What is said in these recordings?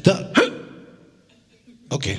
Da. Okay.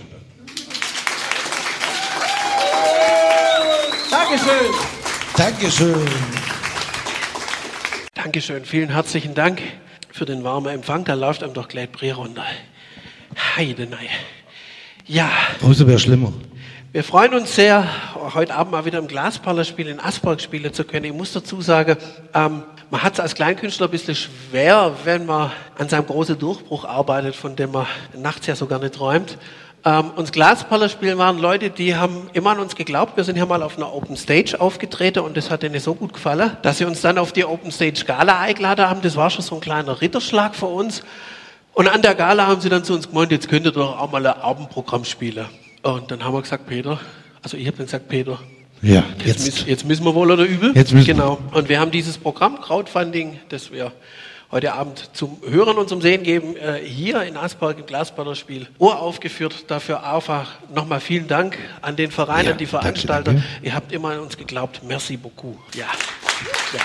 Dankeschön. Dankeschön. Dankeschön, vielen herzlichen Dank für den warmen Empfang. Da läuft einem doch gleich Bree runter. Heidenei. Ja. Pause wäre schlimmer. Wir freuen uns sehr, heute Abend mal wieder im Glasparlerspiel in Asperg spielen zu können. Ich muss dazu sagen, man hat es als Kleinkünstler ein bisschen schwer, wenn man an seinem großen Durchbruch arbeitet, von dem man nachts ja so gerne träumt. Uns Glasparlerspiel waren Leute, die haben immer an uns geglaubt. Wir sind hier mal auf einer Open Stage aufgetreten und das hat denen so gut gefallen, dass sie uns dann auf die Open Stage Gala eingeladen haben. Das war schon so ein kleiner Ritterschlag für uns. Und an der Gala haben sie dann zu uns gemeint, jetzt könnt ihr doch auch mal ein Abendprogramm spielen. Und dann haben wir gesagt, Peter, also ich habe dann gesagt, Peter, ja, jetzt müssen wir wohl oder übel. Jetzt müssen genau. Und wir haben dieses Programm Crowdfunding, das wir heute Abend zum Hören und zum Sehen geben, hier in Asperg im Glasparlerspiel uraufgeführt. Dafür einfach nochmal vielen Dank an den Verein, ja, an die Veranstalter. danke. Ihr habt immer an uns geglaubt. Merci beaucoup. Ja. Ja.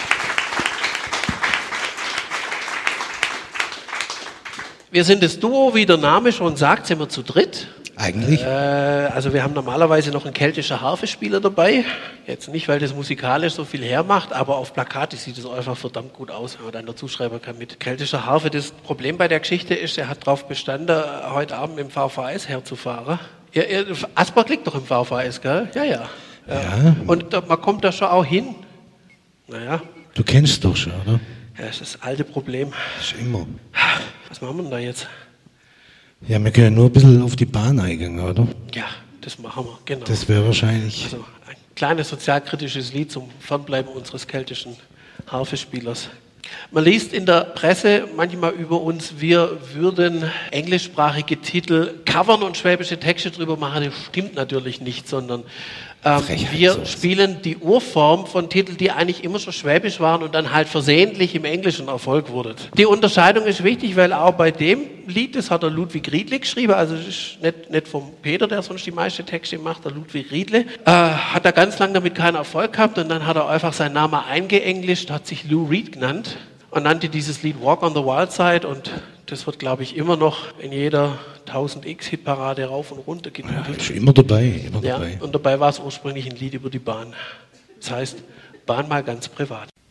Wir sind das Duo, wie der Name schon sagt, sind wir zu dritt. Eigentlich? Also wir haben normalerweise noch einen keltischen Harfespieler dabei. Jetzt nicht, weil das musikalisch so viel hermacht, aber auf Plakate sieht es einfach verdammt gut aus, wenn man dann dazu schreiben kann mit keltischer Harfe. Das Problem bei der Geschichte ist, er hat darauf bestanden, heute Abend im VVS herzufahren. Asperg liegt doch im VVS, gell? Ja, ja. Ja. Und man kommt da schon auch hin. Naja. Du kennst doch schon, oder? Ja, das ist das alte Problem. Das ist immer. Was machen wir denn da jetzt? Ja, wir können nur ein bisschen auf die Bahn eingehen, oder? Ja, das machen wir, genau. Das wäre wahrscheinlich. Also ein kleines sozialkritisches Lied zum Fernbleiben unseres keltischen Harfespielers. Man liest in der Presse manchmal über uns, wir würden englischsprachige Titel covern und schwäbische Texte drüber machen. Das stimmt natürlich nicht, sondern wir spielen die Urform von Titeln, die eigentlich immer schon schwäbisch waren und dann halt versehentlich im Englischen Erfolg wurden. Die Unterscheidung ist wichtig, weil auch bei dem Lied, das hat der Ludwig Riedle geschrieben, also das ist nicht vom Peter, der sonst die meisten Texte macht, der Ludwig Riedle, hat er ganz lange damit keinen Erfolg gehabt und dann hat er einfach seinen Namen eingeenglischt, hat sich Lou Reed genannt und nannte dieses Lied Walk on the Wild Side und das wird, glaube ich, immer noch in jeder 1000X-Hitparade rauf und runter getitelt. Ja, ist immer dabei, immer dabei. Ja, und dabei war es ursprünglich ein Lied über die Bahn. Das heißt, Bahn mal ganz privat.